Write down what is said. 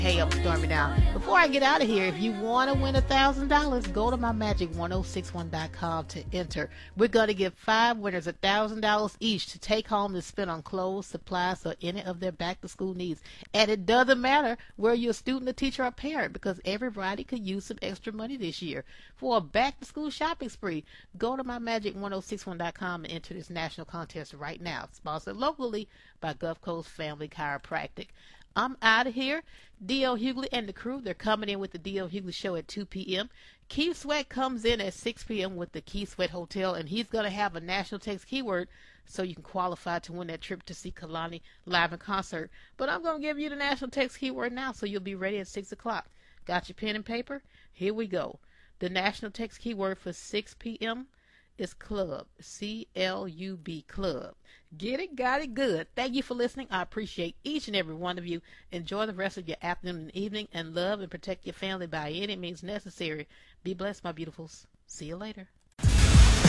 Hey, I'm Stormy now. Before I get out of here, if you want to win $1,000, go to mymagic1061.com to enter. We're going to give 5 winners $1,000 each to take home to spend on clothes, supplies, or any of their back-to-school needs. And it doesn't matter whether you're a student, a teacher, or a parent, because everybody could use some extra money this year. For a back-to-school shopping spree, go to mymagic1061.com and enter this national contest right now. Sponsored locally by Gulf Coast Family Chiropractic. I'm out of here. D.L. Hughley and the crew, they're coming in with the D.L. Hughley Show at 2 p.m. Keith Sweat comes in at 6 p.m. with the Keith Sweat Hotel, and he's going to have a national text keyword so you can qualify to win that trip to see Kalani live in concert. But I'm going to give you the national text keyword now so you'll be ready at 6 o'clock. Got your pen and paper? Here we go. The national text keyword for 6 p.m. is club, C-L-U-B, club. Get it, got it, good. Thank you for listening. I appreciate each and every one of you. Enjoy the rest of your afternoon and evening, and love and protect your family by any means necessary. Be blessed, my beautifuls. See you later.